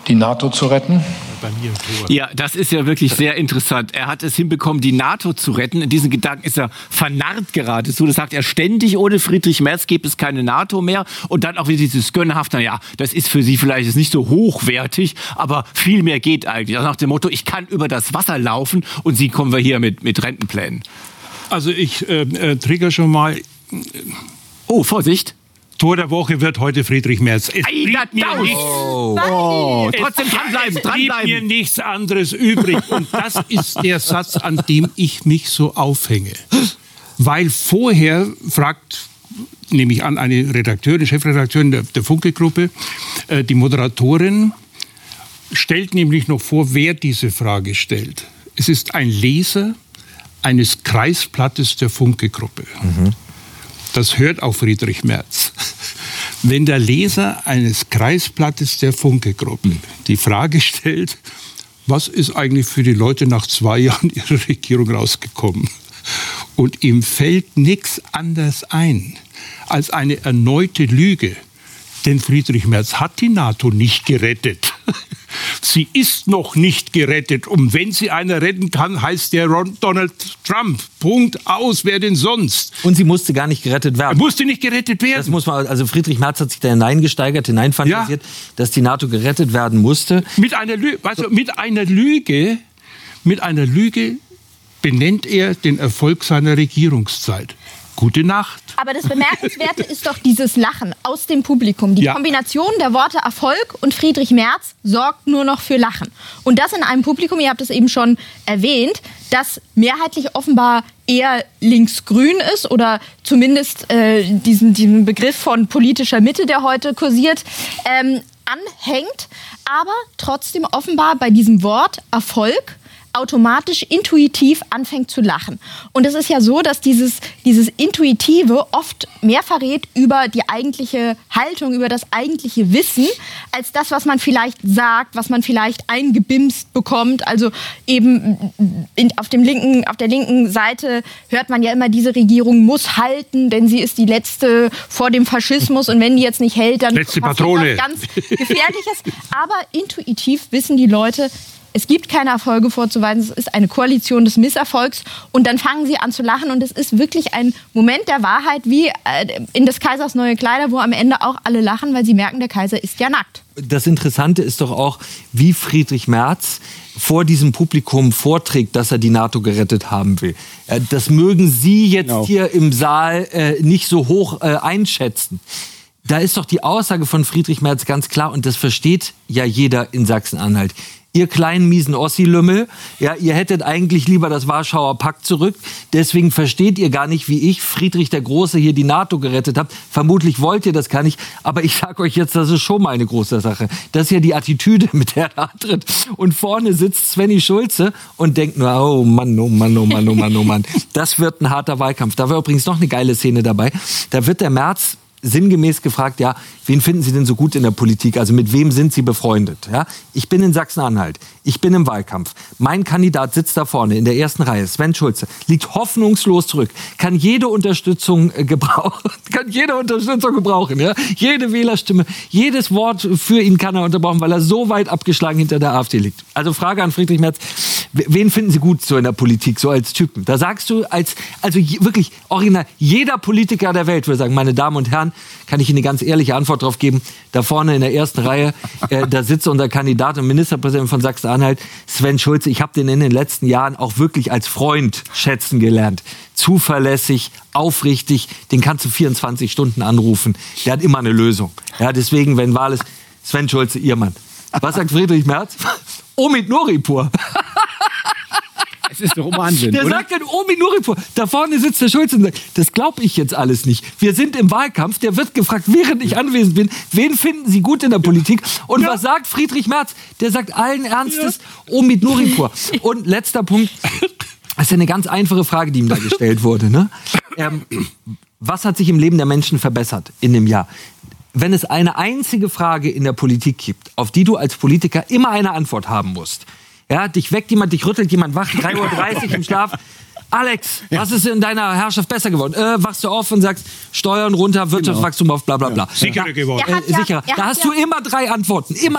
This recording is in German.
die NATO zu retten? Ja, das ist ja wirklich sehr interessant. Er hat es hinbekommen, die NATO zu retten. In diesen Gedanken ist er vernarrt geradezu. Das sagt er ständig, ohne Friedrich Merz gäbe es keine NATO mehr. Und dann auch wieder dieses Gönnerhaft, ja, das ist für Sie vielleicht nicht so hochwertig, aber viel mehr geht eigentlich. Also nach dem Motto, ich kann über das Wasser laufen und Sie kommen wir hier mit Rentenplänen. Also ich trigger schon mal. Oh, Vorsicht. Tor der Woche wird heute Friedrich Merz. Es blieb mir nichts anderes übrig. Und das ist der Satz, an dem ich mich so aufhänge. Weil vorher fragt, nehme ich an, eine Redakteurin, Chefredakteurin der Funke-Gruppe, die Moderatorin, stellt nämlich noch vor, wer diese Frage stellt. Es ist ein Leser eines Kreisblattes der Funke-Gruppe. Mhm. Das hört auch Friedrich Merz. Wenn der Leser eines Kreisblattes der Funke-Gruppe die Frage stellt, was ist eigentlich für die Leute nach 2 Jahren ihrer Regierung rausgekommen? Und ihm fällt nichts anderes ein als eine erneute Lüge. Denn Friedrich Merz hat die NATO nicht gerettet. Sie ist noch nicht gerettet. Und wenn sie einer retten kann, heißt der Donald Trump. Punkt, aus, wer denn sonst? Und sie musste gar nicht gerettet werden. Musste nicht gerettet werden. Das muss man, also Friedrich Merz hat sich da hineinfantasiert, dass die NATO gerettet werden musste. Mit einer Lüge benennt er den Erfolg seiner Regierungszeit. Gute Nacht. Aber das Bemerkenswerte ist doch dieses Lachen aus dem Publikum. Die Kombination der Worte Erfolg und Friedrich Merz sorgt nur noch für Lachen. Und das in einem Publikum, ihr habt es eben schon erwähnt, das mehrheitlich offenbar eher linksgrün ist oder zumindest diesen Begriff von politischer Mitte, der heute kursiert, anhängt, aber trotzdem offenbar bei diesem Wort Erfolg automatisch intuitiv anfängt zu lachen. Und es ist ja so, dass dieses Intuitive oft mehr verrät über die eigentliche Haltung, über das eigentliche Wissen, als das, was man vielleicht sagt, was man vielleicht eingebimst bekommt. Also eben auf der linken Seite hört man ja immer, diese Regierung muss halten, denn sie ist die letzte vor dem Faschismus und wenn die jetzt nicht hält, dann letzte Patrone. Was ganz Gefährliches. Aber intuitiv wissen die Leute, es gibt keine Erfolge vorzuweisen, es ist eine Koalition des Misserfolgs und dann fangen sie an zu lachen und es ist wirklich ein Moment der Wahrheit wie in des Kaisers neue Kleider, wo am Ende auch alle lachen, weil sie merken, der Kaiser ist ja nackt. Das Interessante ist doch auch, wie Friedrich Merz vor diesem Publikum vorträgt, dass er die NATO gerettet haben will. Das mögen Sie jetzt hier im Saal nicht so hoch einschätzen. Da ist doch die Aussage von Friedrich Merz ganz klar und das versteht ja jeder in Sachsen-Anhalt. Ihr kleinen miesen Ossi-Lümmel, ja, ihr hättet eigentlich lieber das Warschauer Pakt zurück. Deswegen versteht ihr gar nicht, wie ich, Friedrich der Große, hier die NATO gerettet habe. Vermutlich wollt ihr das gar nicht. Aber ich sage euch jetzt, das ist schon mal eine große Sache. Das ist ja die Attitüde, mit der er antritt. Und vorne sitzt Svenny Schulze und denkt nur, oh Mann, oh Mann, oh Mann, oh Mann, oh Mann. Das wird ein harter Wahlkampf. Da war übrigens noch eine geile Szene dabei. Da wird der Merz sinngemäß gefragt, ja, wen finden Sie denn so gut in der Politik? Also mit wem sind Sie befreundet? Ja? Ich bin in Sachsen-Anhalt. Ich bin im Wahlkampf. Mein Kandidat sitzt da vorne in der ersten Reihe, Sven Schulze, liegt hoffnungslos zurück, kann jede Unterstützung gebrauchen. Ja? Jede Wählerstimme, jedes Wort für ihn kann er unterbrauchen, weil er so weit abgeschlagen hinter der AfD liegt. Also Frage an Friedrich Merz, wen finden Sie gut so in der Politik, so als Typen? Da sagst du, wirklich original, jeder Politiker der Welt würde sagen, meine Damen und Herren, kann ich Ihnen eine ganz ehrliche Antwort drauf geben. Da vorne in der ersten Reihe, da sitzt unser Kandidat und Ministerpräsident von Sachsen-Anhalt, Sven Schulze. Ich habe den in den letzten Jahren auch wirklich als Freund schätzen gelernt. Zuverlässig, aufrichtig, den kannst du 24 Stunden anrufen. Der hat immer eine Lösung. Ja, deswegen, wenn Wahl ist, Sven Schulze, Ihr Mann. Was sagt Friedrich Merz? Omid Nuripur. Das ist doch Wahnsinn, der oder? sagt dann Omid Nuripur. Da vorne sitzt der Schulze und sagt, das glaube ich jetzt alles nicht. Wir sind im Wahlkampf. Der wird gefragt, während ich anwesend bin, wen finden Sie gut in der Politik? Und was sagt Friedrich Merz? Der sagt allen Ernstes Omid Nuripur. Und letzter Punkt. Das ist ja eine ganz einfache Frage, die ihm da gestellt wurde. Ne? Was hat sich im Leben der Menschen verbessert in dem Jahr? Wenn es eine einzige Frage in der Politik gibt, auf die du als Politiker immer eine Antwort haben musst, ja, dich weckt jemand, dich rüttelt jemand wach, 3:30 Uhr im Schlaf. Alex, was ist in deiner Herrschaft besser geworden? Wachst du auf und sagst, Steuern runter, Wirtschaftswachstum auf bla bla bla. Sicherer geworden. Sicherer. Da hast du immer 3 Antworten. Immer